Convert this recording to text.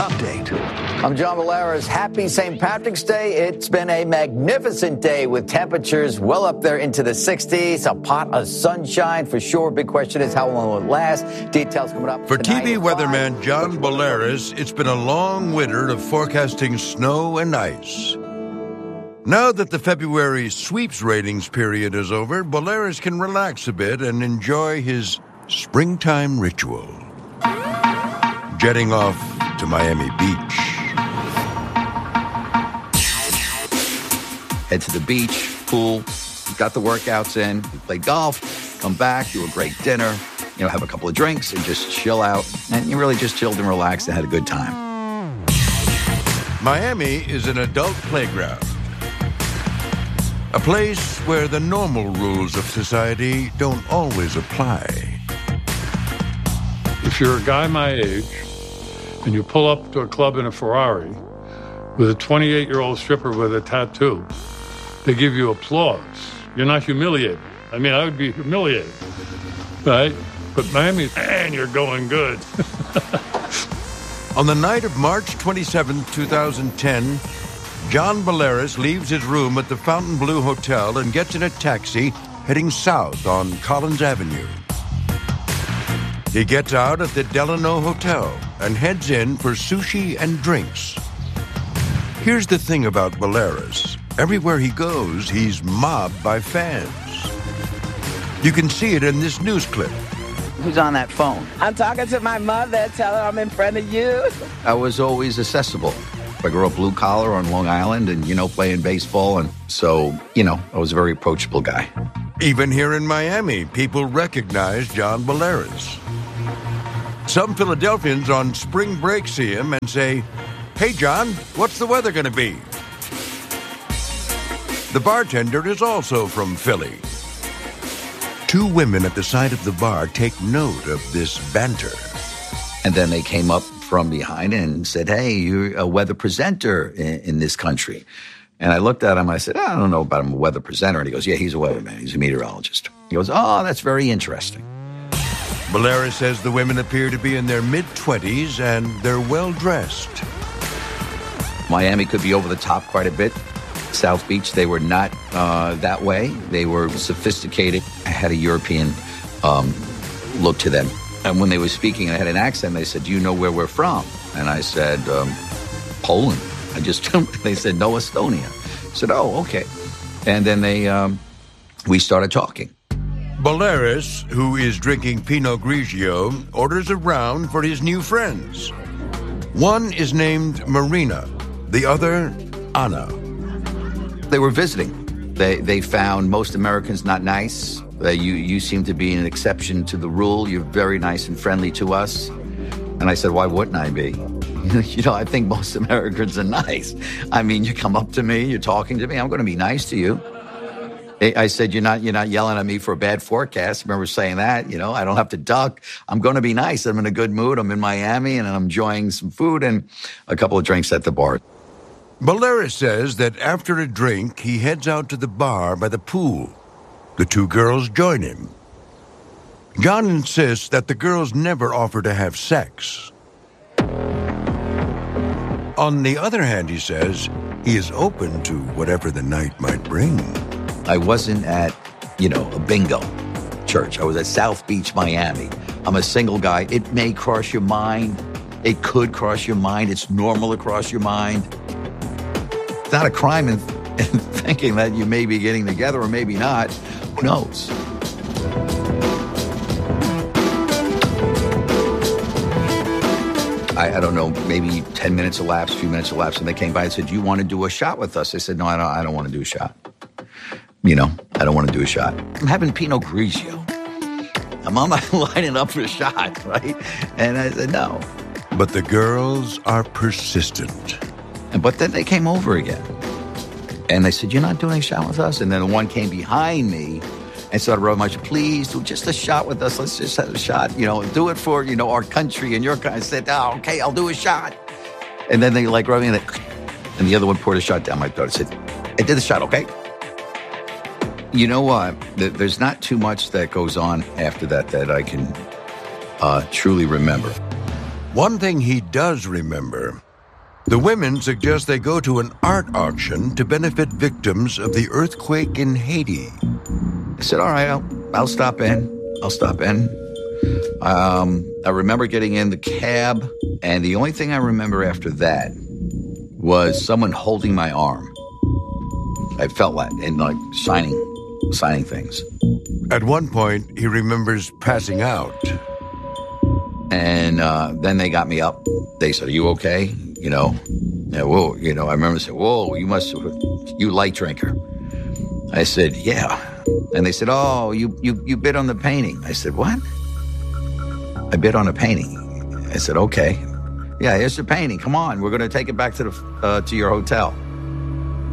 update. I'm John Bolaris. Happy St. Patrick's Day. It's been a magnificent day with temperatures well up there into the 60s. A pot of sunshine for sure. Big question is how long will it last? Details coming up. For TV weatherman John Bolaris, it's been a long winter of forecasting snow and ice. Now that the February sweeps ratings period is over, Bolaris can relax a bit and enjoy his springtime ritual. Jetting off to Miami Beach. Head to the beach, pool, got the workouts in, play golf, come back, do a great dinner, have a couple of drinks and just chill out. And you really just chilled and relaxed and had a good time. Miami is an adult playground. A place where the normal rules of society don't always apply. If you're a guy my age and you pull up to a club in a Ferrari with a 28-year-old stripper with a tattoo, they give you applause. You're not humiliated. I mean, I would be humiliated, right? But Miami, man, you're going good. On the night of March 27, 2010, John Bolaris leaves his room at the Fontainebleau Hotel and gets in a taxi heading south on Collins Avenue. He gets out at the Delano Hotel and heads in for sushi and drinks. Here's the thing about Bolaris. Everywhere he goes, he's mobbed by fans. You can see it in this news clip. Who's on that phone? I'm talking to my mother. Tell her I'm in front of you. I was always accessible. I grew up blue collar on Long Island and, playing baseball. And so, I was a very approachable guy. Even here in Miami, people recognize John Bolaris. Some Philadelphians on spring break see him and say, "Hey, John, what's the weather going to be?" The bartender is also from Philly. Two women at the side of the bar take note of this banter. And then they came up from behind and said, "Hey, you're a weather presenter in this country." And I looked at him, I said, "I don't know about him, a weather presenter." And he goes, "Yeah, he's a weatherman. He's a meteorologist." He goes, "Oh, that's very interesting." Bolaris says the women appear to be in their mid-20s and they're well-dressed. Miami could be over the top quite a bit. South Beach, they were not that way. They were sophisticated, had a European look to them. And when they were speaking, I had an accent. They said, "Do you know where we're from?" And I said, "Poland." They said, "No, Estonia." I said, "Oh, okay." And then we started talking. Bolaris, who is drinking Pinot Grigio, orders a round for his new friends. One is named Marina, the other, Anna. They were visiting. They found most Americans not nice. You seem to be an exception to the rule. You're very nice and friendly to us. And I said, "Why wouldn't I be?" I think most Americans are nice. I mean, you come up to me, you're talking to me, I'm going to be nice to you. I said, you're not yelling at me for a bad forecast. I remember saying that, I don't have to duck. I'm going to be nice. I'm in a good mood. I'm in Miami and I'm enjoying some food and a couple of drinks at the bar. Bolaris says that after a drink, he heads out to the bar by the pool. The two girls join him. John insists that the girls never offer to have sex. On the other hand, he says, he is open to whatever the night might bring. I wasn't at, a bingo church. I was at South Beach, Miami. I'm a single guy. It may cross your mind. It could cross your mind. It's normal to cross your mind. It's not a crime in thinking that you may be getting together or maybe not. Who knows? I don't know, maybe 10 minutes elapsed, a few minutes elapsed, and they came by and said, "Do you want to do a shot with us?" I said, "No, I don't want to do a shot. I don't want to do a shot. I'm having Pinot Grigio. I'm on my lining up for a shot, right?" And I said, "No." But the girls are persistent. But then they came over again. And they said, "You're not doing a shot with us?" And then the one came behind me and started rubbing my shoulder. "Please do just a shot with us. Let's just have a shot. Do it for, our country and your country." I said, "Oh, okay, I'll do a shot." And then they rubbing it. And the other one poured a shot down my throat. I said, "I did the shot, okay?" You know what? There's not too much that goes on after that I can truly remember. One thing he does remember: the women suggest they go to an art auction to benefit victims of the earthquake in Haiti. I said, all right, I'll stop in. I remember getting in the cab, and the only thing I remember after that was someone holding my arm. I felt that, and like signing things. At one point, he remembers passing out. And then they got me up. They said, are you okay? Whoa, I remember saying, whoa, you light drinker. I said, yeah. And they said, oh, you bid on the painting. I said, what? I bid on a painting. I said, okay. Yeah, here's the painting. Come on, we're going to take it back to your hotel.